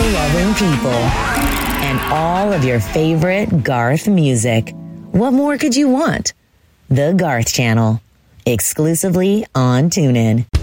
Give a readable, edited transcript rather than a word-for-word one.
loving people, and all of your favorite Garth music. What more could you want? The Garth Channel, exclusively on TuneIn.